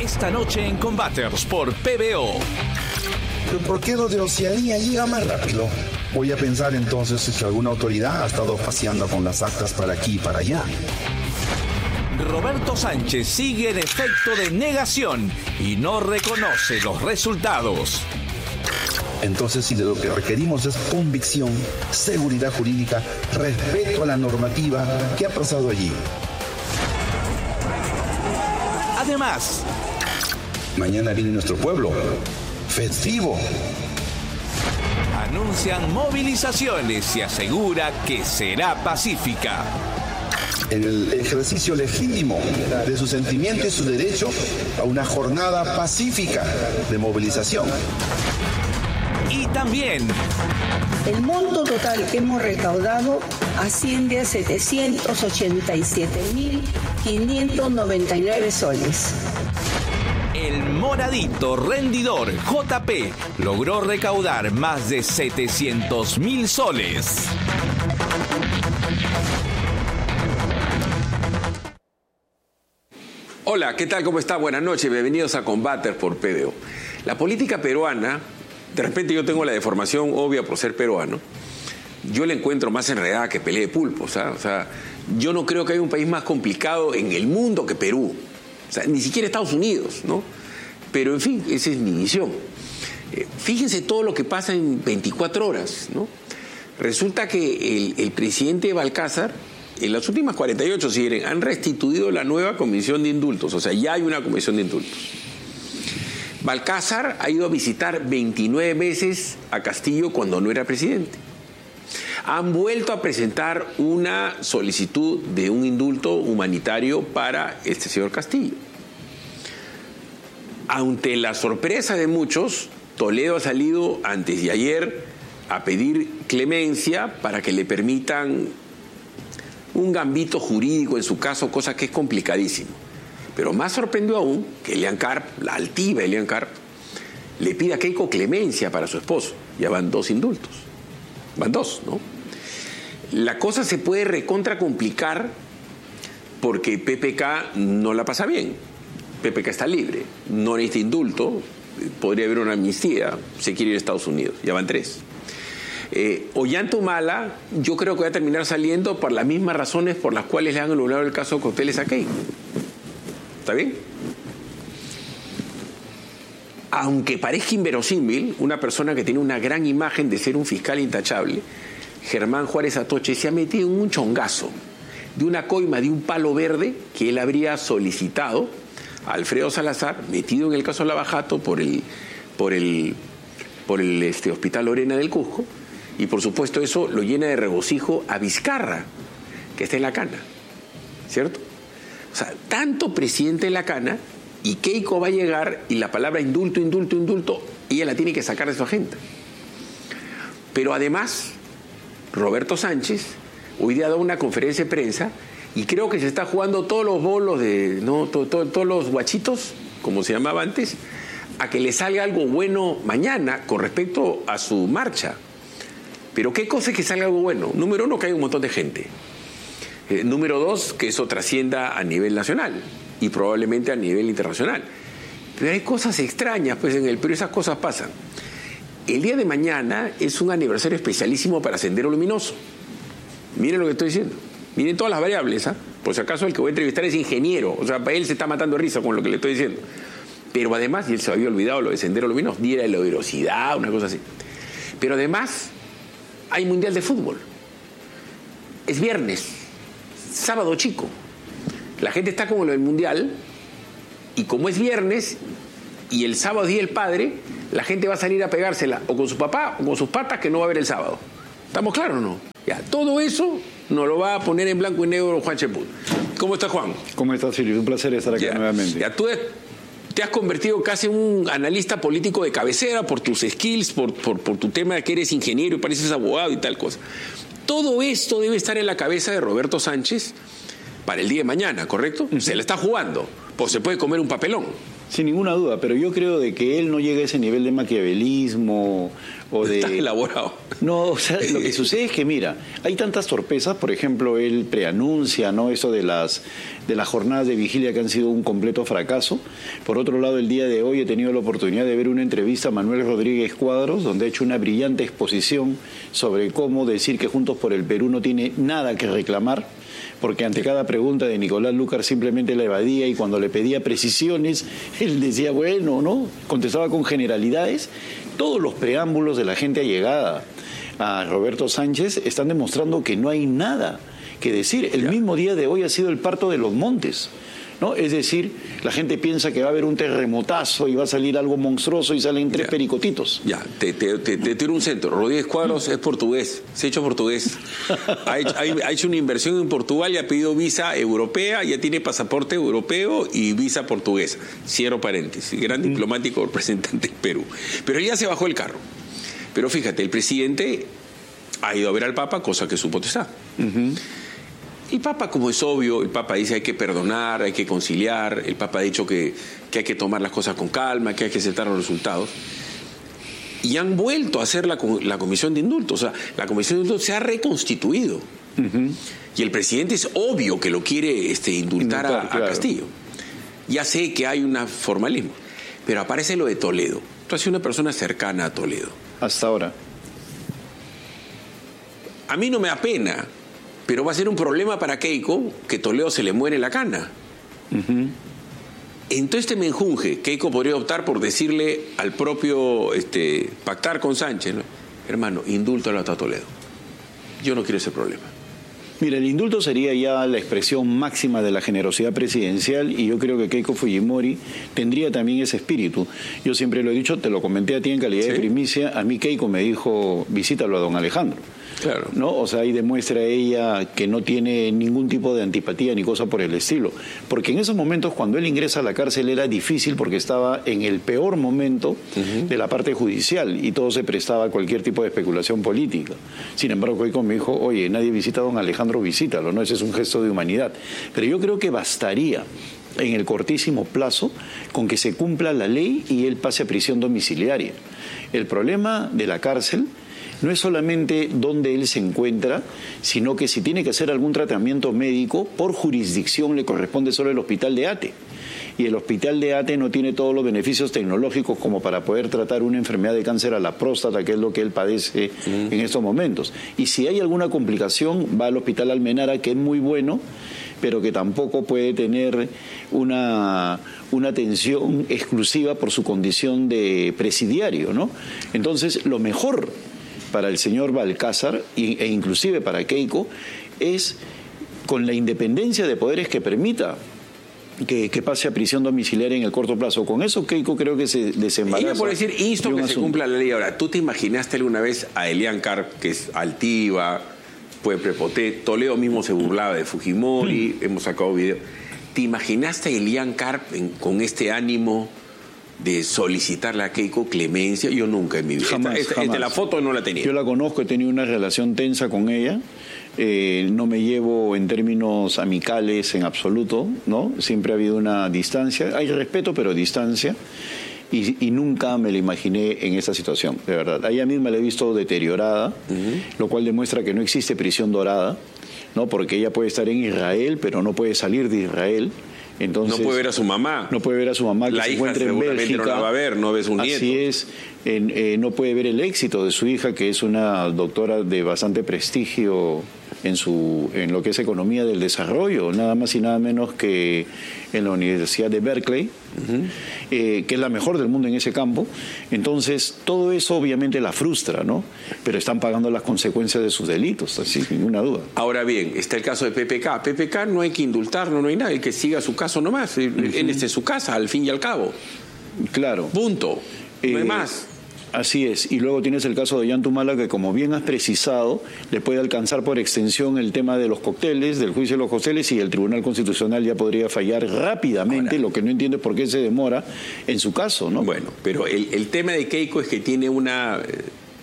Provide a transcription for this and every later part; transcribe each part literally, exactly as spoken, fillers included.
Esta noche en Combaters por P B O. ¿Pero por qué lo de Oceanía llega más rápido? Voy a pensar entonces si alguna autoridad ha estado paseando con las actas para aquí y para allá. Roberto Sánchez sigue en efecto de negación y no reconoce los resultados. Entonces, si de lo que requerimos es convicción, seguridad jurídica, respeto a la normativa, ¿qué ha pasado allí? Además, mañana viene nuestro pueblo. Festivo. Anuncian movilizaciones y asegura que será pacífica. En el ejercicio legítimo de su sentimiento y su derecho a una jornada pacífica de movilización. Y también, el monto total que hemos recaudado asciende a setecientos ochenta y siete mil quinientos noventa y nueve soles. El moradito rendidor J P logró recaudar más de setecientos mil soles. Hola, ¿qué tal? ¿Cómo está? Buenas noches, bienvenidos a Combater por P B O. La política peruana, de repente yo tengo la deformación obvia por ser peruano, yo la encuentro más enredada que pelea de pulpos, ¿sabes? O sea, yo no creo que haya un país más complicado en el mundo que Perú. O sea, ni siquiera Estados Unidos, ¿no? Pero, en fin, esa es mi visión. Eh, fíjense todo lo que pasa en veinticuatro horas, ¿no? Resulta que el, el presidente Balcázar, en las últimas cuarenta y ocho, si quieren, han restituido la nueva comisión de indultos. O sea, ya hay una comisión de indultos. Balcázar ha ido a visitar veintinueve veces a Castillo cuando no era presidente. Han vuelto a presentar una solicitud de un indulto humanitario para este señor Castillo. Ante la sorpresa de muchos, Toledo ha salido antes de ayer a pedir clemencia para que le permitan un gambito jurídico en su caso, cosa que es complicadísimo. Pero más sorprendió aún que Elian Karp, la altiva Elian Karp, le pide a Keiko clemencia para su esposo. Ya van dos indultos. Van dos, ¿no? La cosa se puede recontra complicar porque P P K no la pasa bien. P P K está libre, no necesita indulto, podría haber una amnistía, se quiere ir a Estados Unidos, ya van tres. Eh, Ollanta Humala, yo creo que va a terminar saliendo por las mismas razones por las cuales le han anulado el caso de Cauteles a Keiko. ¿Está bien? Aunque parezca inverosímil, una persona que tiene una gran imagen de ser un fiscal intachable, Germán Juárez Atoche, se ha metido en un chongazo de una coima de un palo verde que él habría solicitado a Alfredo Salazar, metido en el caso Lavajato por el, por el, por el este, Hospital Lorena del Cusco, y por supuesto eso lo llena de regocijo a Vizcarra, que está en la cana, ¿cierto? O sea, tanto presidente en la cana, y Keiko va a llegar y la palabra indulto, indulto, indulto, ella la tiene que sacar de su agenda. Pero además, Roberto Sánchez hoy día da una conferencia de prensa y creo que se está jugando todos los bolos de, no, to, to, todos los guachitos, como se llamaba antes, a que le salga algo bueno mañana con respecto a su marcha. Pero ¿qué cosa es que salga algo bueno? Número uno, que hay un montón de gente. Eh, número dos, que eso trascienda a nivel nacional y probablemente a nivel internacional. Pero hay cosas extrañas, pues en el Perú esas cosas pasan. El día de mañana es un aniversario especialísimo para Sendero Luminoso. Miren lo que estoy diciendo. Miren todas las variables, ¿ah? Por si acaso el que voy a entrevistar es ingeniero. O sea, para él se está matando de risa con lo que le estoy diciendo. Pero además, y él se había olvidado lo de Sendero Luminoso, diera de la velocidad, una cosa así. Pero además, hay Mundial de Fútbol. Es viernes, sábado chico. La gente está como lo del Mundial, y como es viernes, y el sábado es Día del Padre, la gente va a salir a pegársela o con su papá o con sus patas que no va a haber el sábado. ¿Estamos claros o no? Ya, todo eso nos lo va a poner en blanco y negro Juan Cheput. ¿Cómo está, Juan? ¿Cómo estás, Silvio? Un placer estar aquí ya, nuevamente. Ya, tú te has convertido casi en un analista político de cabecera por tus skills, por, por, por tu tema de que eres ingeniero y pareces abogado y tal cosa. Todo esto debe estar en la cabeza de Roberto Sánchez para el día de mañana, ¿correcto? Uh-huh. Se la está jugando, pues se puede comer un papelón. Sin ninguna duda, pero yo creo de que él no llega a ese nivel de maquiavelismo o de... Está elaborado. No, o sea, lo que sucede es que, mira, hay tantas torpezas, por ejemplo, él preanuncia, ¿no?, eso de las, de las jornadas de vigilia que han sido un completo fracaso. Por otro lado, el día de hoy he tenido la oportunidad de ver una entrevista a Manuel Rodríguez Cuadros, donde ha hecho una brillante exposición sobre cómo decir que Juntos por el Perú no tiene nada que reclamar, porque ante cada pregunta de Nicolás Lucar simplemente la evadía, y cuando le pedía precisiones, él decía, bueno, ¿no?, contestaba con generalidades. Todos los preámbulos de la gente allegada a Roberto Sánchez están demostrando que no hay nada que decir. El mismo día de hoy ha sido el parto de los montes, ¿no? Es decir, la gente piensa que va a haber un terremotazo y va a salir algo monstruoso y salen tres ya. pericotitos. Ya, te, te, te, te tiro un centro. Rodríguez Cuadros es portugués, se ha hecho portugués. Ha hecho, ha hecho una inversión en Portugal y ha pedido visa europea, ya tiene pasaporte europeo y visa portuguesa. Cierro paréntesis. Gran diplomático representante en Perú. Pero él ya se bajó el carro. Pero fíjate, el presidente ha ido a ver al Papa, cosa que es su potestad. Uh-huh. El Papa, como es obvio, el Papa dice hay que perdonar, hay que conciliar, el Papa ha dicho que, que hay que tomar las cosas con calma, que hay que aceptar los resultados. Y han vuelto a hacer la, la comisión de indultos. O sea, la comisión de indultos se ha reconstituido. Uh-huh. Y el presidente es obvio que lo quiere este, indultar, indultar a, claro. a Castillo. Ya sé que hay un formalismo, pero aparece lo de Toledo. Tú has sido una persona cercana a Toledo. Hasta ahora. A mí no me da pena, pero va a ser un problema para Keiko que Toledo se le muere la cana. Uh-huh. Entonces este menjunje, Keiko podría optar por decirle al propio, este, pactar con Sánchez, ¿no? Hermano, indúltalo a Toledo. Yo no quiero ese problema. Mira, el indulto sería ya la expresión máxima de la generosidad presidencial, y yo creo que Keiko Fujimori tendría también ese espíritu. Yo siempre lo he dicho, te lo comenté a ti en calidad ¿Sí? de primicia, a mí Keiko me dijo, visítalo a don Alejandro. Claro. ¿No? O sea, ahí demuestra ella que no tiene ningún tipo de antipatía ni cosa por el estilo. Porque en esos momentos, cuando él ingresa a la cárcel, era difícil porque estaba en el peor momento uh-huh. de la parte judicial y todo se prestaba a cualquier tipo de especulación política. Sin embargo, Keiko me dijo, oye, nadie visita a don Alejandro, visítalo, ¿no? Ese es un gesto de humanidad. Pero yo creo que bastaría en el cortísimo plazo con que se cumpla la ley y él pase a prisión domiciliaria. El problema de la cárcel no es solamente dónde él se encuentra, sino que si tiene que hacer algún tratamiento médico, por jurisdicción le corresponde solo el hospital de Ate. Y el hospital de Ate no tiene todos los beneficios tecnológicos como para poder tratar una enfermedad de cáncer a la próstata, que es lo que él padece mm. en estos momentos. Y si hay alguna complicación, va al hospital Almenara, que es muy bueno, pero que tampoco puede tener una, una atención exclusiva por su condición de presidiario, ¿no? Entonces, lo mejor para el señor Balcázar e inclusive para Keiko es, con la independencia de poderes que permita que, que pase a prisión domiciliaria en el corto plazo. Con eso Keiko creo que se desembaraza. Ella por decir, insto que se cumpla la ley. Ahora, ¿tú te imaginaste alguna vez a Elian Carp, que es altiva, fue prepotente? Toledo mismo se burlaba de Fujimori, mm. hemos sacado videos. ¿Te imaginaste a Elian Carp en, con este ánimo de solicitarle a Keiko clemencia? Yo nunca en mi vida. Jamás, esta, jamás. Esta, la foto no la tenía. Yo la conozco, he tenido una relación tensa con ella. Eh, no me llevo en términos amicales en absoluto, ¿no? Siempre ha habido una distancia. Hay respeto, pero distancia. Y, y nunca me la imaginé en esa situación, de verdad. A ella misma la he visto deteriorada, uh-huh. lo cual demuestra que no existe prisión dorada, ¿no? Porque ella puede estar en Israel, pero no puede salir de Israel. Entonces, no puede ver a su mamá. No puede ver a su mamá, que la se hija encuentra en Bélgica. No la va a ver, no ve su nieto. Así es. En, eh, no puede ver el éxito de su hija, que es una doctora de bastante prestigio en su en lo que es economía del desarrollo, nada más y nada menos que en la Universidad de Berkeley, uh-huh. eh, que es la mejor del mundo en ese campo. Entonces, todo eso obviamente la frustra, ¿no? Pero están pagando las consecuencias de sus delitos, así, sin ninguna duda. Ahora bien, está el caso de P P K. P P K no hay que indultarlo, no hay nada, el que siga su caso nomás. Uh-huh. Él está en su casa, al fin y al cabo. Claro. Punto. No eh, hay más. Así es, y luego tienes el caso de Yantumala, que como bien has precisado, le puede alcanzar por extensión el tema de los cócteles, del juicio de los cócteles, y el Tribunal Constitucional ya podría fallar rápidamente. Ahora, lo que no entiendo es por qué se demora en su caso, ¿no? Bueno, pero el, el tema de Keiko es que tiene una eh,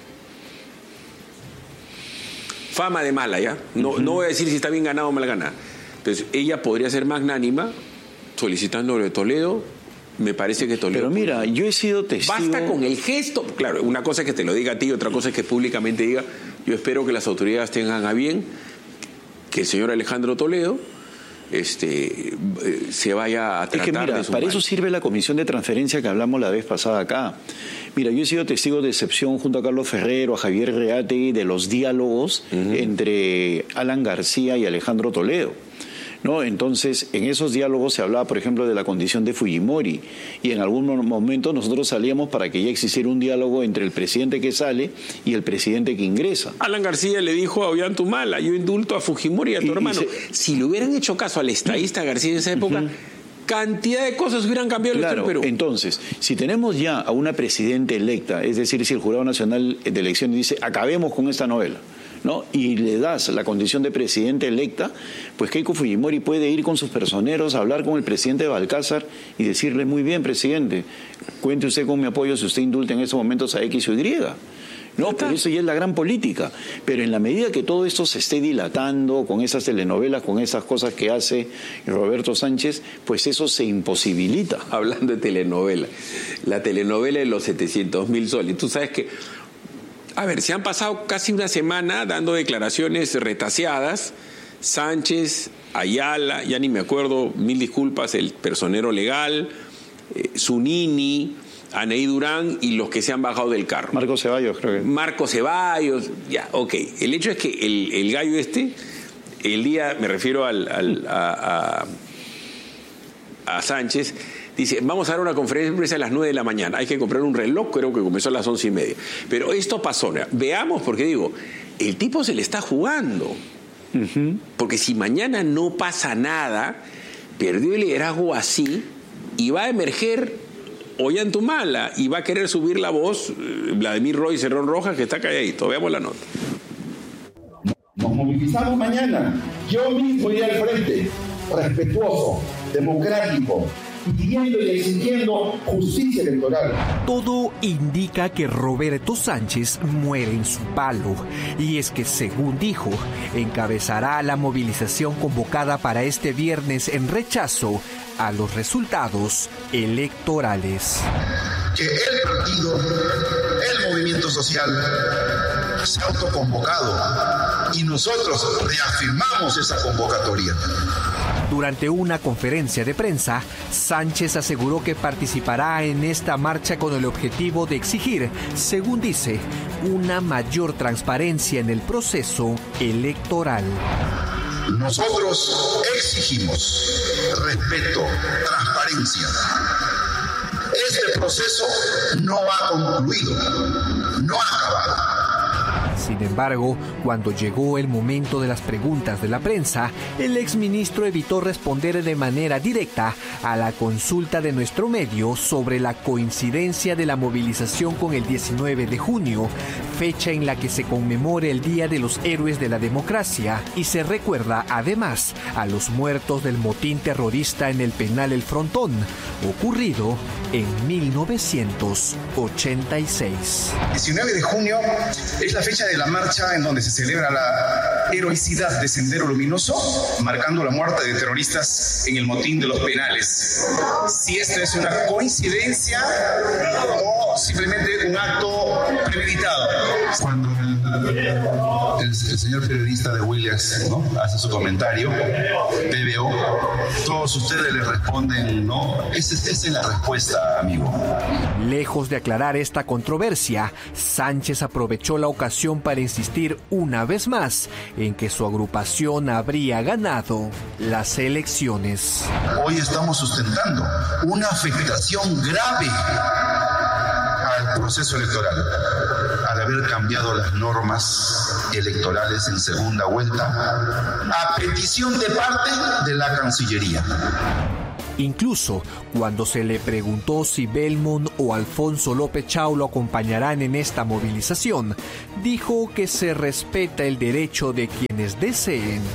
fama de mala, ¿ya? No, uh-huh. no voy a decir si está bien ganado o mal ganada. Entonces, ella podría ser magnánima solicitándole a Toledo me parece que Toledo... Pero mira, yo he sido testigo... Basta con el gesto. Claro, una cosa es que te lo diga a ti, otra cosa es que públicamente diga, yo espero que las autoridades tengan a bien que el señor Alejandro Toledo este, eh, se vaya a tratar es que mira, de su para mal. eso sirve la comisión de transferencia que hablamos la vez pasada acá. Mira, yo he sido testigo de excepción junto a Carlos Ferrero, a Javier Reategui, de los diálogos uh-huh. entre Alan García y Alejandro Toledo, ¿no? Entonces, en esos diálogos se hablaba, por ejemplo, de la condición de Fujimori, y en algún momento nosotros salíamos para que ya existiera un diálogo entre el presidente que sale y el presidente que ingresa. Alan García le dijo a Ollantumala, yo indulto a Fujimori y a tu y, hermano. Y se... Si le hubieran hecho caso al estadista García en esa época... Uh-huh. Cantidad de cosas hubieran cambiado claro, en Perú. Entonces, si tenemos ya a una presidenta electa, es decir, si el Jurado Nacional de Elecciones dice, acabemos con esta novela, ¿no? Y le das la condición de presidente electa, pues Keiko Fujimori puede ir con sus personeros a hablar con el presidente de Balcázar y decirle, muy bien, presidente, cuente usted con mi apoyo si usted indulta en estos momentos a X o Y. No, pero eso ya es la gran política. Pero en la medida que todo esto se esté dilatando con esas telenovelas, con esas cosas que hace Roberto Sánchez, pues eso se imposibilita. Hablando de telenovela, la telenovela de los setecientos mil soles. Tú sabes que, a ver, se han pasado casi una semana dando declaraciones retaseadas. Sánchez, Ayala, ya ni me acuerdo, mil disculpas, el personero legal, eh, Zunini, Anaí Durán y los que se han bajado del carro. Marco Ceballos, creo que. Marco Ceballos, ya, ok. El hecho es que el, el gallo este, el día, me refiero al, al, a, a, a Sánchez, dice, vamos a dar una conferencia de prensa a las nueve de la mañana. Hay que comprar un reloj, creo que comenzó a las once y media. Pero esto pasó, ¿no? Veamos, porque digo, el tipo se le está jugando. Uh-huh. Porque si mañana no pasa nada, perdió el liderazgo así y va a emerger Ollantumala y va a querer subir la voz Vladimir Roy Cerrón Rojas, que está calladito. Veamos la nota. Nos movilizamos mañana. Yo mismo iré al frente, respetuoso, democrático, pidiendo y exigiendo justicia electoral. Todo indica que Roberto Sánchez muere en su palo, y es que, según dijo, encabezará la movilización convocada para este viernes en rechazo a los resultados electorales. Que el partido, el movimiento social, se ha autoconvocado y nosotros reafirmamos esa convocatoria. Durante una conferencia de prensa, Sánchez aseguró que participará en esta marcha con el objetivo de exigir, según dice, una mayor transparencia en el proceso electoral. Nosotros exigimos respeto, transparencia. Este proceso no ha concluido, no ha acabado. Sin embargo, cuando llegó el momento de las preguntas de la prensa, el exministro evitó responder de manera directa a la consulta de nuestro medio sobre la coincidencia de la movilización con el diecinueve de junio, fecha en la que se conmemora el Día de los Héroes de la Democracia y se recuerda además a los muertos del motín terrorista en el penal El Frontón, ocurrido en mil novecientos ochenta y seis. diecinueve de junio es la fecha de la marcha en donde se celebra la heroicidad de Sendero Luminoso, marcando la muerte de terroristas en el motín de los penales. Si esta es una coincidencia o simplemente un acto premeditado. Cuando el, el, el señor periodista de Williams, ¿no?, hace su comentario, P B O, todos ustedes le responden, ¿no? Esa, esa es la respuesta, amigo. Lejos de aclarar esta controversia, Sánchez aprovechó la ocasión para insistir una vez más en que su agrupación habría ganado las elecciones. Hoy estamos sustentando una afectación grave al proceso electoral al haber cambiado las normas electorales en segunda vuelta a petición de parte de la Cancillería. Incluso cuando se le preguntó si Belmont o Alfonso López Chao lo acompañarán en esta movilización, dijo que se respeta el derecho de quienes deseen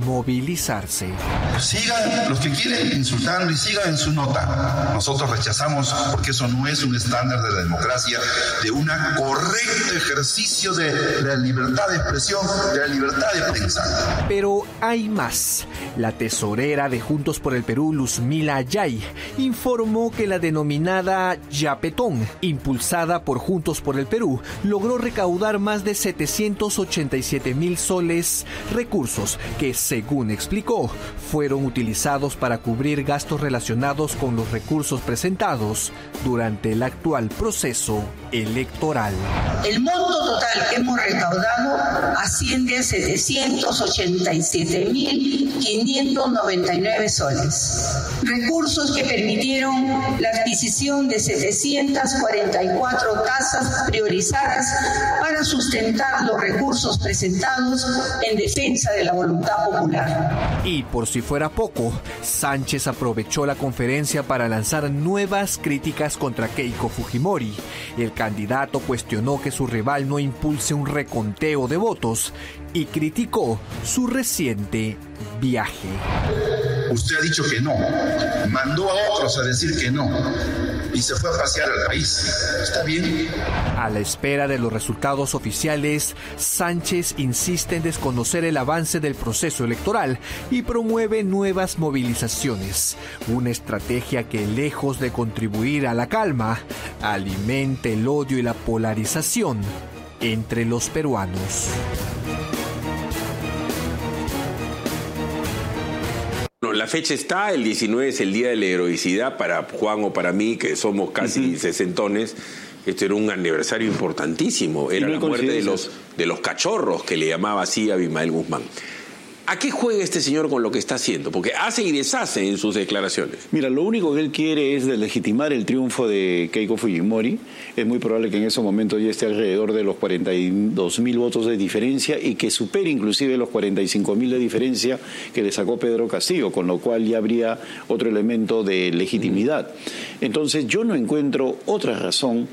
movilizarse. Sigan los que quieren insultando y sigan en su nota. Nosotros rechazamos porque eso no es un estándar de la democracia, de un correcto ejercicio de la libertad de expresión, de la libertad de prensa. Pero hay más. La tesorera de Juntos por el Perú, Luzmila Ayay, informó que la denominada Yapetón, impulsada por Juntos por el Perú, logró recaudar más de setecientos ochenta y siete mil soles, recursos que, según explicó, fueron utilizados para cubrir gastos relacionados con los recursos presentados durante el actual proceso electoral. El monto total que hemos recaudado asciende a setecientos ochenta y siete mil quinientos noventa y nueve soles. Recursos que permitieron la adquisición de setecientas cuarenta y cuatro tasas priorizadas para sustentar los recursos presentados en defensa de la voluntad popular. Y por si fuera poco, Sánchez aprovechó la conferencia para lanzar nuevas críticas contra Keiko Fujimori. El candidato cuestionó que su rival no impulse un reconteo de votos y criticó su reciente viaje. Usted ha dicho que no, mandó a otros a decir que no y se fue a pasear al país. ¿Está bien? A la espera de los resultados oficiales, Sánchez insiste en desconocer el avance del proceso electoral y promueve nuevas movilizaciones. Una estrategia que, lejos de contribuir a la calma, alimenta el odio y la polarización entre los peruanos. La fecha está, el diecinueve es el Día de la Heroicidad para Juan o para mí, que somos casi uh-huh. sesentones. Esto era un aniversario importantísimo, era la muerte de los, de los cachorros, que le llamaba así a Abimael Guzmán. ¿A qué juega este señor con lo que está haciendo? Porque hace y deshace en sus declaraciones. Mira, lo único que él quiere es deslegitimar el triunfo de Keiko Fujimori. Es muy probable que en ese momento ya esté alrededor de los cuarenta y dos mil votos de diferencia y que supere inclusive los cuarenta y cinco mil de diferencia que le sacó Pedro Castillo, con lo cual ya habría otro elemento de legitimidad. Entonces yo no encuentro otra razón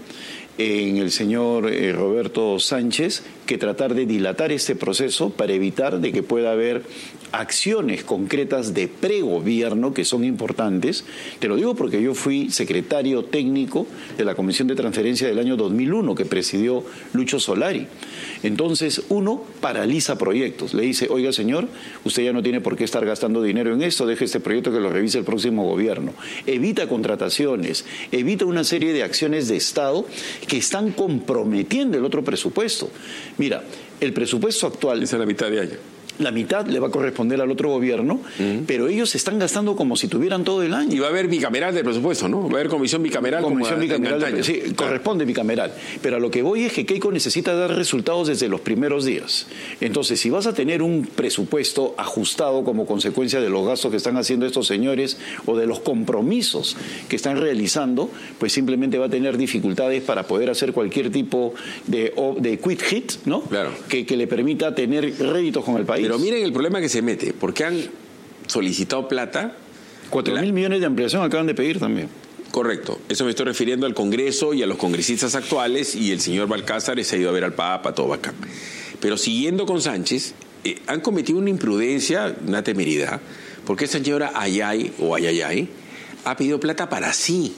en el señor eh, Roberto Sánchez que tratar de dilatar este proceso para evitar de que pueda haber acciones concretas de pregobierno que son importantes. Te lo digo porque yo fui secretario técnico de la Comisión de Transferencia del año dos mil uno que presidió Lucho Solari. Entonces uno paraliza proyectos, le dice, oiga señor, usted ya no tiene por qué estar gastando dinero en esto, deje este proyecto que lo revise el próximo gobierno. Evita contrataciones, evita una serie de acciones de Estado que están comprometiendo el otro presupuesto. Mira, el presupuesto actual es a la mitad de año. La mitad le va a corresponder al otro gobierno, uh-huh. pero ellos se están gastando como si tuvieran todo el año. Y va a haber bicameral del presupuesto, ¿no? Va a haber comisión bicameral. Comisión como bicameral, de, sí, claro. Corresponde bicameral. Pero a lo que voy es que Keiko necesita dar resultados desde los primeros días. Entonces, si vas a tener un presupuesto ajustado como consecuencia de los gastos que están haciendo estos señores o de los compromisos que están realizando, pues simplemente va a tener dificultades para poder hacer cualquier tipo de, de quick hit, ¿no? Claro. Que, que le permita tener réditos con el país. Pero miren el problema que se mete, porque han solicitado plata. Cuatro mil millones de ampliación acaban de pedir también. Correcto, eso me estoy refiriendo al Congreso y a los congresistas actuales, y el señor Balcázar se ha ido a ver al Papa, todo bacán. Pero siguiendo con Sánchez, eh, han cometido una imprudencia, una temeridad, porque esta señora Ayay o Ayayay ha pedido plata para sí.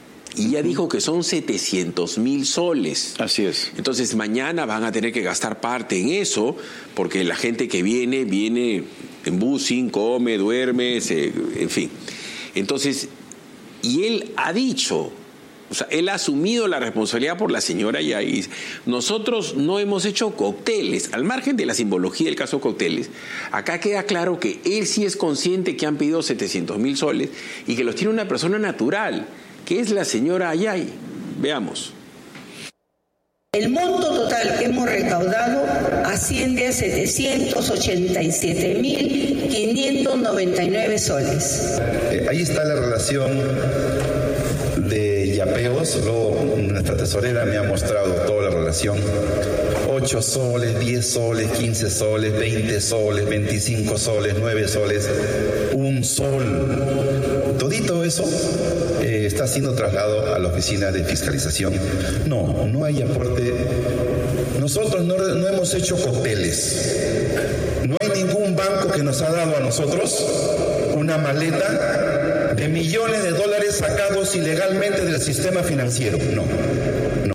Y ya dijo que son setecientos mil soles. Así es. Entonces mañana van a tener que gastar parte en eso, porque la gente que viene, viene en busing, come, duerme, se, en fin. Entonces, y él ha dicho, o sea, él ha asumido la responsabilidad por la señora Ayay. Nosotros no hemos hecho cócteles, al margen de la simbología del caso cócteles. Acá queda claro que él sí es consciente que han pedido setecientos mil soles y que los tiene una persona natural, que es la señora Ayay. Veamos. El monto total que hemos recaudado asciende a setecientos ochenta y siete mil quinientos noventa y nueve soles. Eh, ahí está la relación de yapeos. Luego nuestra tesorera me ha mostrado toda la relación. ocho soles, diez soles, quince soles, veinte soles, veinticinco soles, nueve soles, un sol. Todito eso eh, está siendo trasladado a la oficina de fiscalización. No, no hay aporte. Nosotros no, no hemos hecho cócteles. No hay ningún banco que nos ha dado a nosotros una maleta de millones de dólares sacados ilegalmente del sistema financiero. No. no.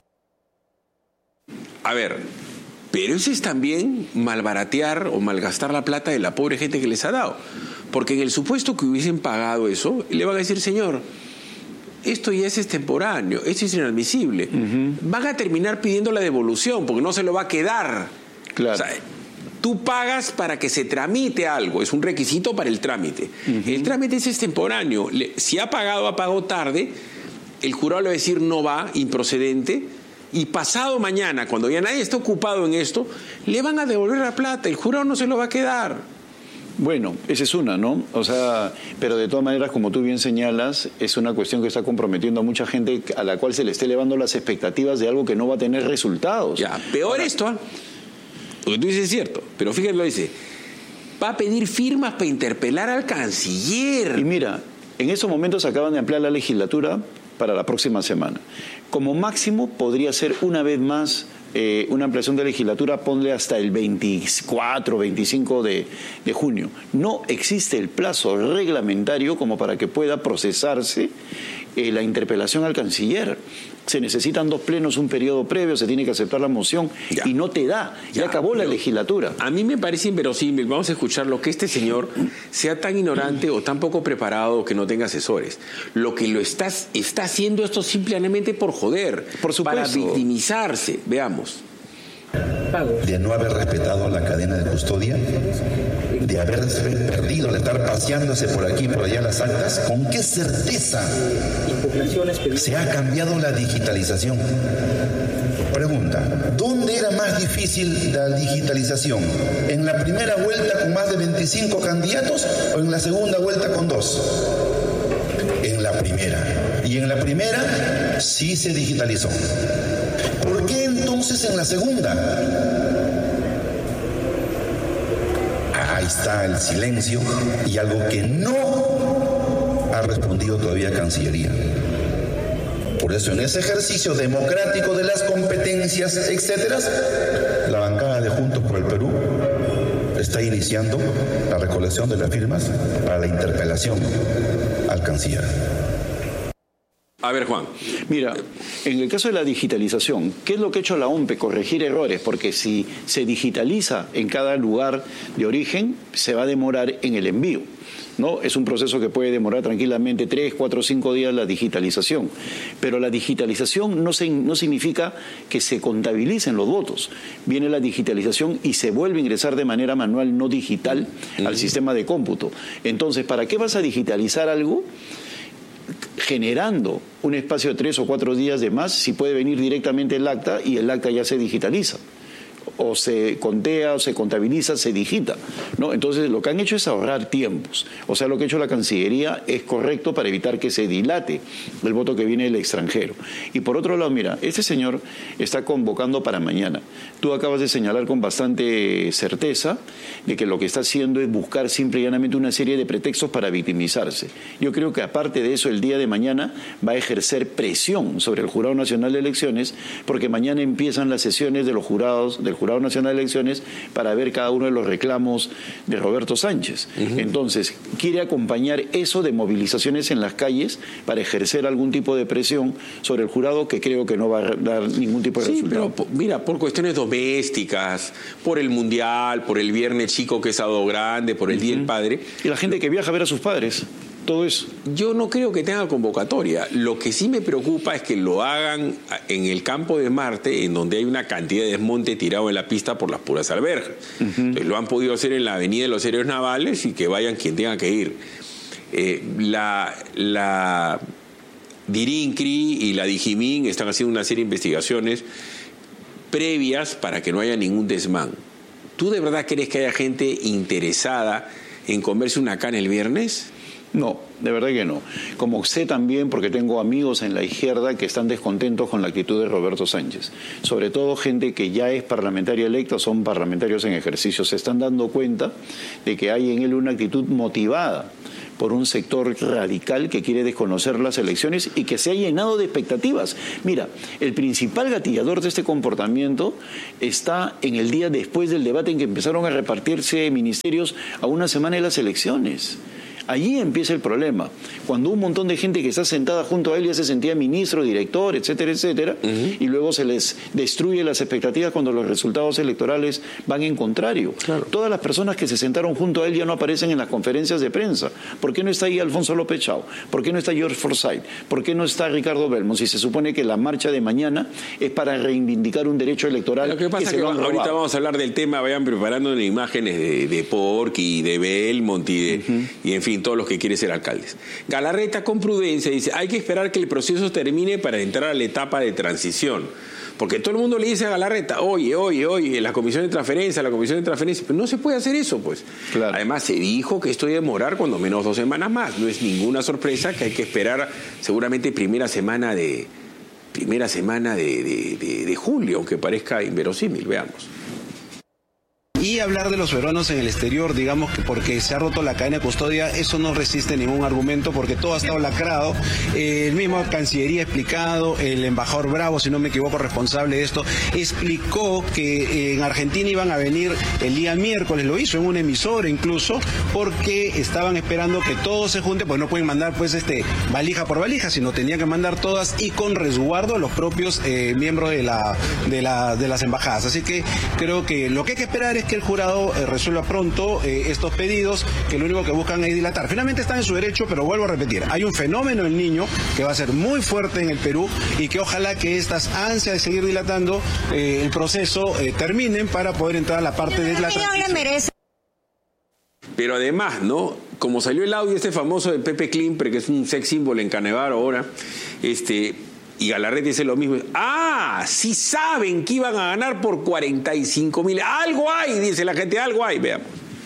A ver, pero eso es también malbaratear o malgastar la plata de la pobre gente que les ha dado. Porque en el supuesto que hubiesen pagado eso, le van a decir, señor, esto ya es extemporáneo, esto es inadmisible. Uh-huh. Van a terminar pidiendo la devolución porque no se lo va a quedar. Claro. O sea, tú pagas para que se tramite algo, es un requisito para el trámite. Uh-huh. El trámite es extemporáneo. Le, si ha pagado, ha pagado tarde, el jurado le va a decir no va, improcedente, y pasado mañana, cuando ya nadie está ocupado en esto, le van a devolver la plata, el jurado no se lo va a quedar. Bueno, esa es una, ¿no? O sea, pero de todas maneras, como tú bien señalas, es una cuestión que está comprometiendo a mucha gente a la cual se le esté elevando las expectativas de algo que no va a tener resultados. Ya, peor Ahora, esto, ¿eh? Lo que tú dices es cierto, pero fíjate lo dice, va a pedir firmas para interpelar al canciller. Y mira, en estos momentos acaban de ampliar la legislatura para la próxima semana. Como máximo podría ser una vez más eh, una ampliación de legislatura, ponle hasta el veinticuatro, veinticinco de, de junio. No existe el plazo reglamentario como para que pueda procesarse eh, la interpelación al canciller. Se necesitan dos plenos, un periodo previo, se tiene que aceptar la moción ya. y no te da, ya, ya acabó la legislatura. A mí me parece inverosímil, vamos a escucharlo, que este señor sea tan ignorante o tan poco preparado que no tenga asesores. Lo que lo estás, está haciendo esto simplemente por joder, por supuesto, para victimizarse. Veamos. De no haber respetado la cadena de custodia, de haberse perdido, de estar paseándose por aquí y por allá las actas, ¿con qué certeza se ha cambiado la digitalización? Pregunta, ¿dónde era más difícil la digitalización? ¿En la primera vuelta con más de veinticinco candidatos o en la segunda vuelta con dos? En la primera. Y en la primera sí se digitalizó. ¿Por qué entonces en la segunda? Ahí está el silencio y algo que no ha respondido todavía Cancillería. Por eso en ese ejercicio democrático de las competencias, etcétera, la bancada de Juntos por el Perú está iniciando la recolección de las firmas para la interpelación al canciller. A ver, Juan. Mira, en el caso de la digitalización, ¿qué es lo que ha hecho la O M P E? Corregir errores, porque si se digitaliza en cada lugar de origen, se va a demorar en el envío, ¿no? Es un proceso que puede demorar tranquilamente tres, cuatro, cinco días la digitalización. Pero la digitalización no, se, no significa que se contabilicen los votos. Viene la digitalización y se vuelve a ingresar de manera manual, no digital, uh-huh. al sistema de cómputo. Entonces, ¿para qué vas a digitalizar algo generando un espacio de tres o cuatro días de más si puede venir directamente el acta y el acta ya se digitaliza? O se contea, o se contabiliza, se digita, ¿no? Entonces, lo que han hecho es ahorrar tiempos. O sea, lo que ha hecho la Cancillería es correcto para evitar que se dilate el voto que viene del extranjero. Y por otro lado, mira, este señor está convocando para mañana. Tú acabas de señalar con bastante certeza de que lo que está haciendo es buscar simple y llanamente una serie de pretextos para victimizarse. Yo creo que aparte de eso, el día de mañana va a ejercer presión sobre el Jurado Nacional de Elecciones, porque mañana empiezan las sesiones de los jurados, del Jurado Nacional de Elecciones, para ver cada uno de los reclamos de Roberto Sánchez. Uh-huh. Entonces, quiere acompañar eso de movilizaciones en las calles para ejercer algún tipo de presión sobre el jurado, que creo que no va a dar ningún tipo de sí, resultado. Pero, mira, por cuestiones domésticas, por el Mundial, por el Viernes Chico, que es Sábado Grande, por el uh-huh. Día del Padre. Y la gente que viaja a ver a sus padres. Todo eso. Yo no creo que tenga convocatoria. Lo que sí me preocupa es que lo hagan en el campo de Marte, en donde hay una cantidad de desmonte tirado en la pista por las puras alberjas. Uh-huh. Entonces, lo han podido hacer en la Avenida de los Héroes Navales y que vayan quien tenga que ir. Eh, la, la Dirincri y la Dijimín están haciendo una serie de investigaciones previas para que no haya ningún desmán. ¿Tú de verdad crees que haya gente interesada en comerse una cana el viernes? No, de verdad que no. Como sé también, porque tengo amigos en la izquierda que están descontentos con la actitud de Roberto Sánchez. Sobre todo gente que ya es parlamentaria electa, son parlamentarios en ejercicio. Se están dando cuenta de que hay en él una actitud motivada por un sector radical que quiere desconocer las elecciones y que se ha llenado de expectativas. Mira, el principal gatillador de este comportamiento está en el día después del debate en que empezaron a repartirse ministerios a una semana de las elecciones. Allí empieza el problema. Cuando un montón de gente que está sentada junto a él ya se sentía ministro, director, etcétera, etcétera, uh-huh. y luego se les destruye las expectativas cuando los resultados electorales van en contrario. Claro. Todas las personas que se sentaron junto a él ya no aparecen en las conferencias de prensa. ¿Por qué no está ahí Alfonso López Chao? ¿Por qué no está George Forsyth? ¿Por qué no está Ricardo Belmont? Si se supone que la marcha de mañana es para reivindicar un derecho electoral. Lo que pasa es que, que ahorita vamos a hablar del tema, vayan preparando imágenes de, de Porky, de Belmont y, de, uh-huh. y en fin, todos los que quieren ser alcaldes. Galarreta con prudencia dice, hay que esperar que el proceso termine para entrar a la etapa de transición. Porque todo el mundo le dice a Galarreta, oye, oye, oye, la comisión de transferencia, la comisión de transferencia, pero no se puede hacer eso, pues. Claro. Además, se dijo que esto iba a demorar cuando menos dos semanas más. No es ninguna sorpresa que hay que esperar seguramente primera semana de primera semana de, de, de, de julio, aunque parezca inverosímil, veamos. Y hablar de los peruanos en el exterior, digamos que porque se ha roto la cadena de custodia, eso no resiste ningún argumento porque todo ha estado lacrado. Eh, el mismo Cancillería ha explicado, el embajador Bravo, si no me equivoco, responsable de esto, explicó que en Argentina iban a venir el día miércoles, lo hizo en una emisora incluso, porque estaban esperando que todo se junte, pues no pueden mandar pues este valija por valija, sino tenían que mandar todas y con resguardo a los propios eh, miembros de la, de la de las embajadas. Así que creo que lo que hay que esperar es que el jurado eh, resuelva pronto eh, estos pedidos, que lo único que buscan es dilatar. Finalmente están en su derecho, pero vuelvo a repetir, hay un fenómeno del niño que va a ser muy fuerte en el Perú y que ojalá que estas ansias de seguir dilatando eh, el proceso eh, terminen para poder entrar a la parte de la transición. Pero además, ¿no? Como salió el audio este famoso de Pepe Klimper, que es un sex symbol en Canevaro ahora, este... y Galarreta dice lo mismo. Ah, sí saben que iban a ganar por cuarenta y cinco mil. Algo hay, dice la gente, algo hay, veamos.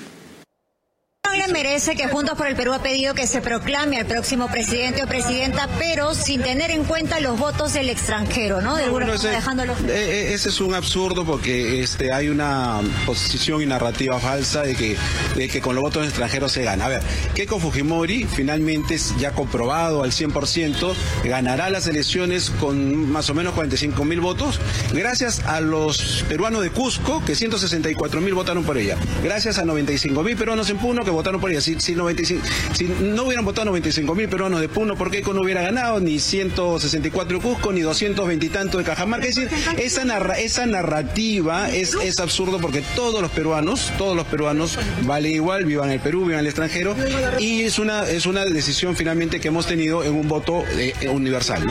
Le merece que Juntos por el Perú ha pedido que se proclame al próximo presidente o presidenta, pero sin tener en cuenta los votos del extranjero, ¿no? De bueno, ese, dejándolo... eh, ese es un absurdo porque este hay una posición y narrativa falsa de que, de que con los votos extranjeros se gana. A ver, Keiko Fujimori finalmente es ya comprobado al cien por ciento, ganará las elecciones con más o menos cuarenta y cinco mil votos, gracias a los peruanos de Cusco, que ciento sesenta y cuatro mil votaron por ella, gracias a noventa y cinco mil peruanos en Puno que votaron por ella. Si, si, noventa y cinco, si no hubieran votado noventa y cinco mil peruanos de Puno, ¿por qué no hubiera ganado ni ciento sesenta y cuatro de Cusco, ni doscientos veinte y tanto de Cajamarca? Es decir, esa, narra, esa narrativa es, es absurdo porque todos los peruanos, todos los peruanos vale igual, vivan en el Perú, vivan en el extranjero, y es una, es una decisión finalmente que hemos tenido en un voto eh, universal, ¿no?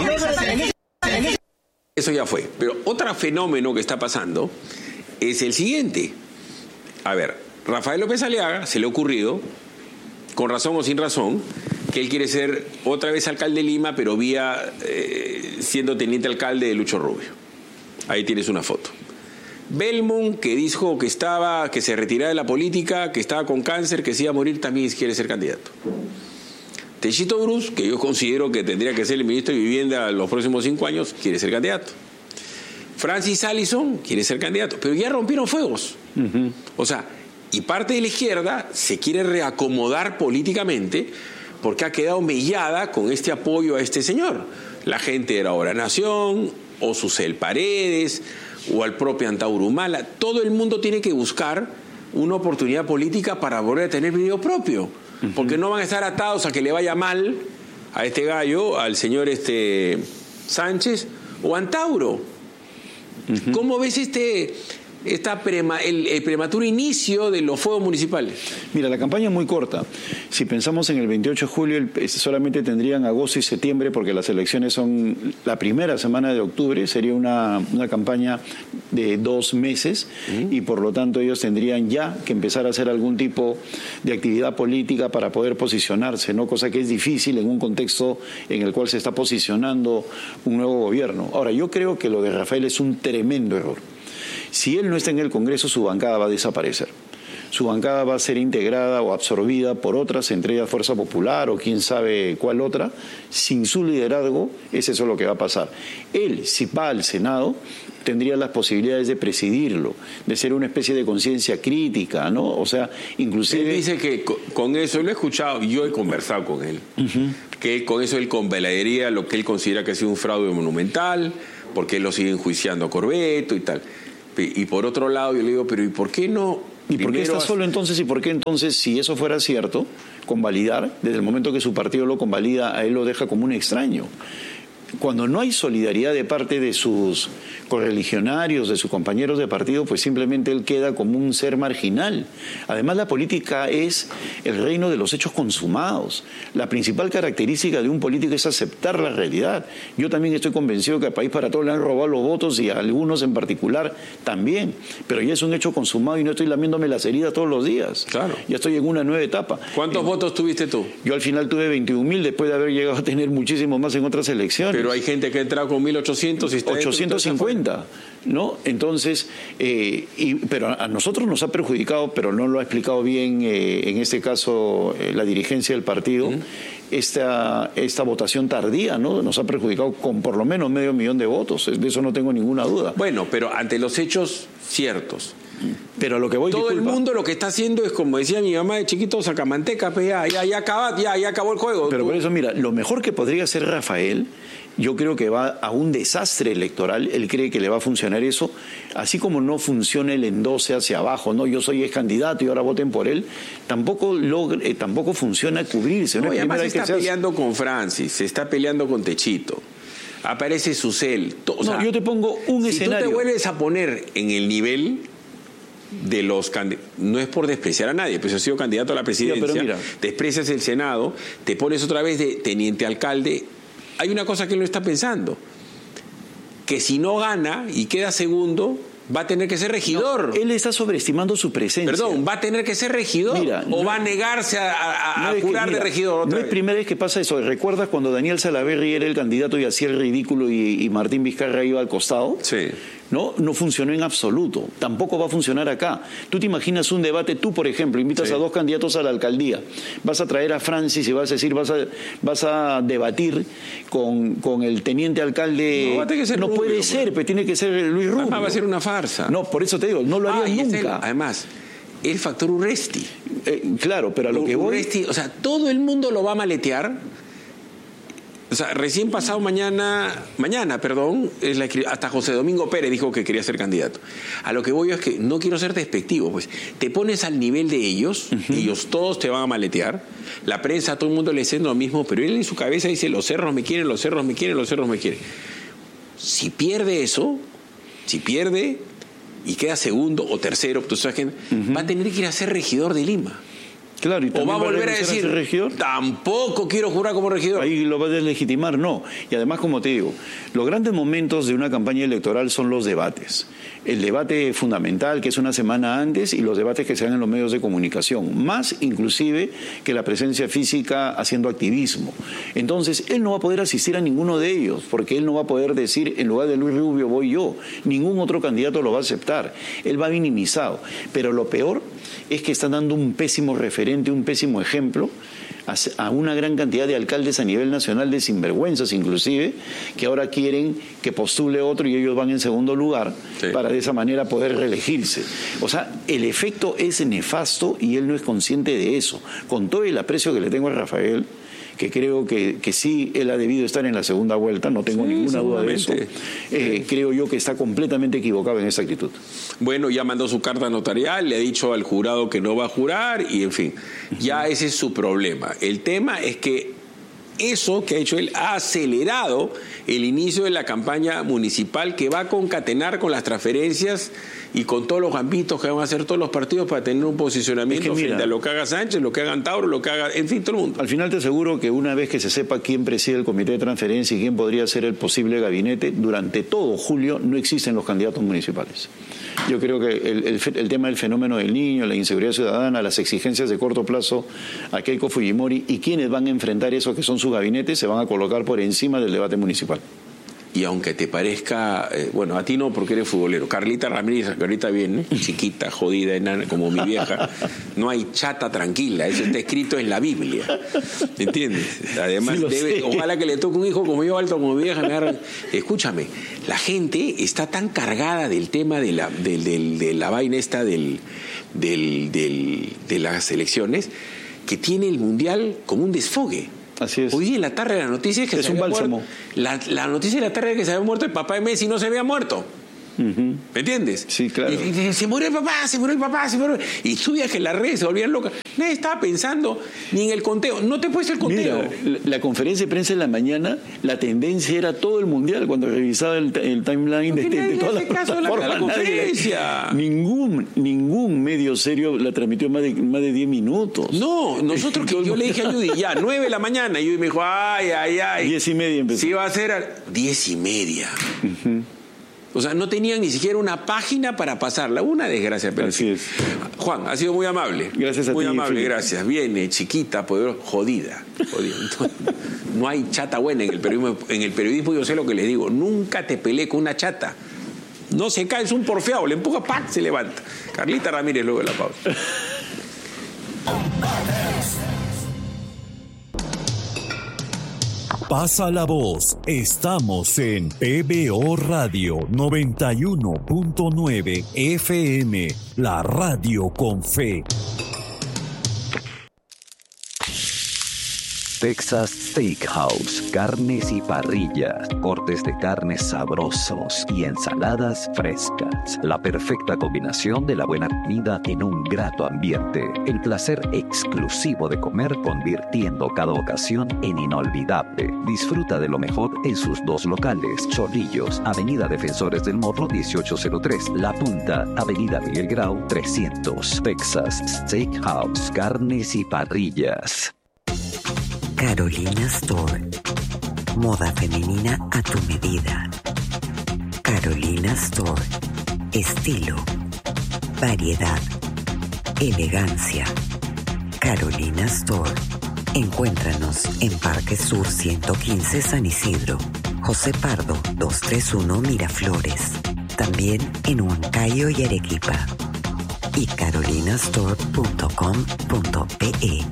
Eso ya fue. Pero otro fenómeno que está pasando es el siguiente. A ver, Rafael López Aliaga se le ha ocurrido, con razón o sin razón, que él quiere ser otra vez alcalde de Lima, pero vía eh, siendo teniente alcalde de Lucho Rubio. Ahí tienes una foto. Belmont, que dijo que estaba, que se retiraba de la política, que estaba con cáncer, que se iba a morir, también quiere ser candidato. Techito Bruce, que yo considero que tendría que ser el ministro de Vivienda los próximos cinco años, quiere ser candidato. Francis Allison quiere ser candidato, pero ya rompieron fuegos. Uh-huh. O sea, y parte de la izquierda se quiere reacomodar políticamente porque ha quedado mellada con este apoyo a este señor. La gente de Ahora Nación, o Susel Paredes, o al propio Antauro Humala. Todo el mundo tiene que buscar una oportunidad política para volver a tener video propio. Uh-huh. Porque no van a estar atados a que le vaya mal a este gallo, al señor este Sánchez o Antauro. Uh-huh. ¿Cómo ves este... Está prema, el, el prematuro inicio de los fuegos municipales? Mira, la campaña es muy corta. Si pensamos en el veintiocho de julio, el, solamente tendrían agosto y septiembre, porque las elecciones son la primera semana de octubre, sería una, una campaña de dos meses, uh-huh. y por lo tanto ellos tendrían ya que empezar a hacer algún tipo de actividad política para poder posicionarse, ¿no? Cosa que es difícil en un contexto en el cual se está posicionando un nuevo gobierno. Ahora, yo creo que lo de Rafael es un tremendo error. Si él no está en el Congreso, su bancada va a desaparecer. Su bancada va a ser integrada o absorbida por otras, entre ellas Fuerza Popular o quién sabe cuál otra. Sin su liderazgo, es eso lo que va a pasar. Él, si va al Senado, tendría las posibilidades de presidirlo, de ser una especie de conciencia crítica, ¿no? O sea, inclusive... Él dice que con eso, lo he escuchado, yo he conversado con él, uh-huh. que con eso él convalidaría lo que él considera que ha sido un fraude monumental, porque él lo sigue enjuiciando a Corbeto y tal. Y por otro lado yo le digo, pero ¿y por qué no? ¿Y por qué está solo entonces? ¿Y por qué entonces, si eso fuera cierto, convalidar, desde el momento que su partido lo convalida, a él lo deja como un extraño? Cuando no hay solidaridad de parte de sus correligionarios, de sus compañeros de partido, pues simplemente él queda como un ser marginal. Además, la política es el reino de los hechos consumados. La principal característica de un político es aceptar la realidad. Yo también estoy convencido que al País para Todos le han robado los votos y a algunos en particular también. Pero ya es un hecho consumado y no estoy lamiéndome las heridas todos los días. Claro. Ya estoy en una nueva etapa. ¿Cuántos eh, votos tuviste tú? Yo al final tuve veintiún mil después de haber llegado a tener muchísimo más en otras elecciones. Pero hay gente que ha entrado con mil ochocientos y está ochocientos cincuenta, ¿no? Entonces, eh, y, pero a nosotros nos ha perjudicado, pero no lo ha explicado bien eh, en este caso eh, la dirigencia del partido, uh-huh. esta, esta votación tardía, ¿no? Nos ha perjudicado con por lo menos medio millón de votos, de eso no tengo ninguna duda. Bueno, pero ante los hechos ciertos. Pero a lo que voy, todo disculpa. El mundo lo que está haciendo es, como decía mi mamá de chiquito, sacamanteca, pues ya, ya, ya, acaba, ya, ya acabó el juego. Pero Tú... por eso, mira, lo mejor que podría hacer Rafael, yo creo que va a un desastre electoral. Él cree que le va a funcionar eso, así como no funciona el endose hacia abajo, no, yo soy ex candidato y ahora voten por él, tampoco logra, eh, tampoco funciona cubrirse. No, no y además se está se peleando hace... con Francis, se está peleando con Techito, aparece Susel. To, o no, sea, yo te pongo un si escenario. Si tú te vuelves a poner en el nivel de los candidatos, no es por despreciar a nadie, pues yo he sido candidato a la presidencia, pero mira, desprecias el Senado, te pones otra vez de teniente alcalde. Hay una cosa que él no está pensando, que si no gana y queda segundo, va a tener que ser regidor. No, él está sobreestimando su presencia. Perdón, ¿va a tener que ser regidor? Mira, ¿O no, va a negarse a, a, no a jurar que, mira, de regidor otra No vez? es primera vez que pasa eso. ¿Recuerdas cuando Daniel Salaverry era el candidato y hacía el ridículo y, y Martín Vizcarra iba al costado? Sí. No, no funcionó en absoluto. Tampoco va a funcionar acá. Tú te imaginas un debate, tú por ejemplo, invitas sí. a dos candidatos a la alcaldía, vas a traer a Francis y vas a decir, vas a, vas a debatir con, con el teniente alcalde. No, va a tener que ser no Rubio, puede pues. ser, pues tiene que ser Luis Rubio. Además va a ser una farsa. No, por eso te digo, no lo haría ah, nunca. El, además, el factor Urresti. Eh, claro, pero a lo que voy... Urresti, o sea, todo el mundo lo va a maletear. O sea, recién pasado mañana, mañana, perdón, es la, hasta José Domingo Pérez dijo que quería ser candidato. A lo que voy es que no quiero ser despectivo, pues te pones al nivel de ellos, uh-huh. ellos todos te van a maletear, la prensa, todo el mundo le dice lo mismo, pero él en su cabeza dice, los cerros me quieren, los cerros me quieren, los cerros me quieren. Si pierde eso, si pierde y queda segundo o tercero, tú sabes que uh-huh. va a tener que ir a ser regidor de Lima. Claro, y o va a volver a decir, regidor. Tampoco quiero jurar como regidor. Ahí lo va a deslegitimar, no. Y además, como te digo, los grandes momentos de una campaña electoral son los debates. El debate fundamental, que es una semana antes, y los debates que se dan en los medios de comunicación, más inclusive que la presencia física haciendo activismo. Entonces, él no va a poder asistir a ninguno de ellos, porque él no va a poder decir, en lugar de Luis Rubio voy yo. Ningún otro candidato lo va a aceptar. Él va minimizado. Pero lo peor es que están dando un pésimo referente, un pésimo ejemplo a una gran cantidad de alcaldes a nivel nacional, de sinvergüenzas inclusive, que ahora quieren que postule otro y ellos van en segundo lugar, sí. para de esa manera poder reelegirse. O sea, el efecto es nefasto y él no es consciente de eso. Con todo el aprecio que le tengo a Rafael, que creo que, que sí, él ha debido estar en la segunda vuelta, no tengo sí, ninguna duda de eso, eh, creo yo que está completamente equivocado en esa actitud. Bueno, ya mandó su carta notarial, le ha dicho al jurado que no va a jurar y en fin, ya ese es su problema. El tema es que eso que ha hecho él ha acelerado el inicio de la campaña municipal que va a concatenar con las transferencias y con todos los gambitos que van a hacer todos los partidos para tener un posicionamiento es que, mira, frente a lo que haga Sánchez, lo que haga Tauro, lo que haga, en fin, todo el mundo. Al final te aseguro que una vez que se sepa quién preside el comité de transferencia y quién podría ser el posible gabinete, durante todo julio no existen los candidatos municipales. Yo creo que el, el, el tema del fenómeno del niño, la inseguridad ciudadana, las exigencias de corto plazo a Keiko Fujimori y quienes van a enfrentar eso que son sus gabinetes se van a colocar por encima del debate municipal. Y aunque te parezca, eh, bueno, a ti no porque eres futbolero, Carlita Ramírez, que ahorita viene, chiquita, jodida, enana, como mi vieja, no hay chata tranquila, eso está escrito en la Biblia, ¿entiendes? Además, Sí, debe, ojalá que le toque un hijo como yo, alto como mi vieja, me agarra. Escúchame, la gente está tan cargada del tema de la, del, del, de la vaina esta del, del, del, de las elecciones, que tiene el Mundial como un desfogue. Así es. Hoy en la tarde la noticia es que es se un había bálsamo. muerto. La, la noticia de la tarde es que se había muerto el papá de Messi y no se había muerto. Uh-huh. ¿Me entiendes? Sí, claro. Y, y, se murió el papá, se murió el papá, se murió. Y subías que las redes se volvían locas. Nadie estaba pensando ni en el conteo. No te puedes el conteo. Mira, la, la conferencia de prensa en la mañana, la tendencia era todo el mundial. Cuando revisaba el, el timeline de, de todas las plataformas, la conferencia. Nadie, ningún, ningún medio serio la transmitió más de, más de diez minutos. No, nosotros que yo le dije a Judy, ya, nueve de la mañana. Y Judy me dijo, ay, ay, ay. Diez y media empezó. Sí, va a ser a diez y media. Uh-huh. O sea, no tenían ni siquiera una página para pasarla. Una desgracia. Pero así es. Juan, ha sido muy amable. Gracias a muy ti. Muy amable, Felipe. Gracias. Viene, chiquita, poderosa, jodida. jodida. Entonces, no hay chata buena en el periodismo. En el periodismo yo sé lo que les digo. Nunca te peleé con una chata. No se cae, es un porfiado. Le empuja, ¡pac!, se levanta. Carlita Ramírez, luego de la pausa. Pasa la voz, estamos en P B O Radio noventa y uno punto nueve F M, la radio con fe. Texas Steakhouse, carnes y parrillas, cortes de carnes sabrosos y ensaladas frescas. La perfecta combinación de la buena comida en un grato ambiente. El placer exclusivo de comer convirtiendo cada ocasión en inolvidable. Disfruta de lo mejor en sus dos locales. Chorrillos, Avenida Defensores del Morro dieciocho cero tres. La Punta, Avenida Miguel Grau trescientos. Texas Steakhouse, carnes y parrillas. Carolina Store. Moda femenina a tu medida. Carolina Store. Estilo, variedad, elegancia. Carolina Store. Encuéntranos en Parque Sur ciento quince San Isidro, José Pardo doscientos treinta y uno Miraflores. También en Huancayo y Arequipa. Y carolinastore punto com punto pe.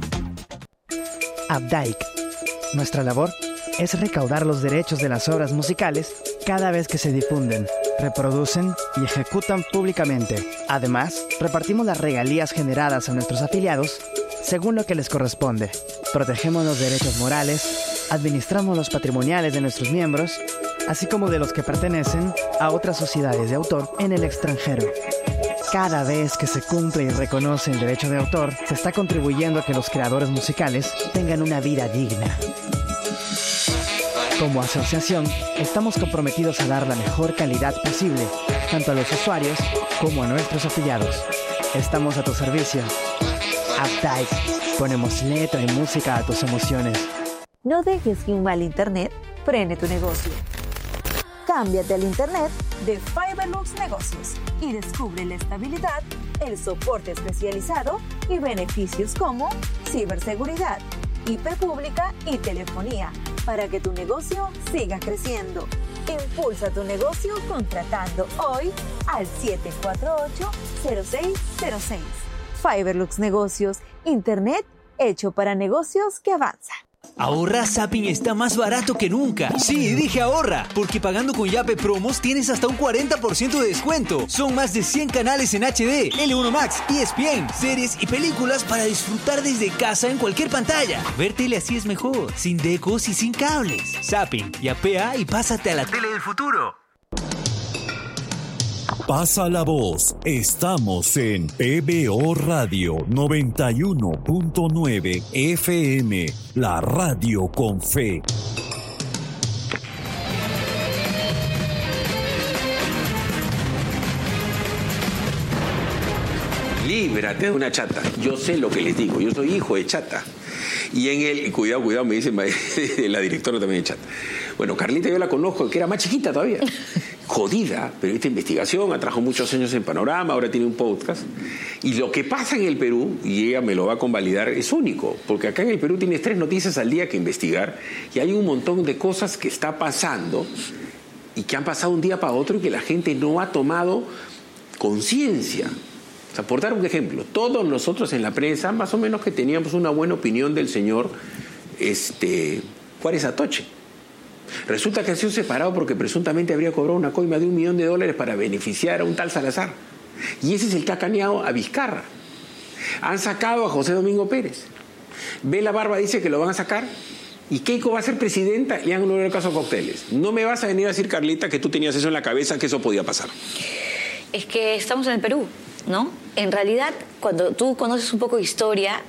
Abdaik. Nuestra labor es recaudar los derechos de las obras musicales cada vez que se difunden, reproducen y ejecutan públicamente. Además, repartimos las regalías generadas a nuestros afiliados según lo que les corresponde. Protegemos los derechos morales, administramos los patrimoniales de nuestros miembros, así como de los que pertenecen a otras sociedades de autor en el extranjero. Cada vez que se cumple y reconoce el derecho de autor, se está contribuyendo a que los creadores musicales tengan una vida digna. Como asociación, estamos comprometidos a dar la mejor calidad posible, tanto a los usuarios como a nuestros afiliados. Estamos a tu servicio. Updike. Ponemos letra y música a tus emociones. No dejes que un mal internet frene tu negocio. Cámbiate al internet de Fiberlux Negocios y descubre la estabilidad, el soporte especializado y beneficios como ciberseguridad, I P pública y telefonía para que tu negocio siga creciendo. Impulsa tu negocio contratando hoy al siete cuatro ocho, cero seis cero seis. Fiberlux Negocios, internet hecho para negocios que avanzan. Ahorra, Zapping está más barato que nunca. Sí, dije ahorra, porque pagando con Yape Promos tienes hasta un cuarenta por ciento de descuento. Son más de cien canales en H D, L uno Max, E S P N, series y películas para disfrutar desde casa en cualquier pantalla. Ver tele así es mejor, sin decos y sin cables. Zapping, yapea y pásate a la tele del futuro. Pasa la voz, estamos en P B O Radio noventa y uno punto nueve F M, la radio con fe. Líbrate de una chata. Yo sé lo que les digo, yo soy hijo de chata. Y en el, cuidado, cuidado, me dice la directora también de chata. Bueno, Carlita yo la conozco, que era más chiquita todavía. Jodida, periodista de investigación, ha trabajado muchos años en Panorama, ahora tiene un podcast. Y lo que pasa en el Perú, y ella me lo va a convalidar, es único. Porque acá en el Perú tienes tres noticias al día que investigar y hay un montón de cosas que está pasando y que han pasado un día para otro y que la gente no ha tomado conciencia. O sea, por dar un ejemplo, todos nosotros en la prensa más o menos que teníamos una buena opinión del señor este, Juárez Atoche. Resulta que ha sido separado porque presuntamente habría cobrado una coima de un millón de dólares para beneficiar a un tal Salazar. Y ese es el que ha caneado a Vizcarra. Han sacado a José Domingo Pérez. Bela Barba dice que lo van a sacar. Y Keiko va a ser presidenta y han logrado el caso Cocteles. No me vas a venir a decir, Carlita, que tú tenías eso en la cabeza, que eso podía pasar. Es que estamos en el Perú, ¿no? En realidad, cuando tú conoces un poco de historia,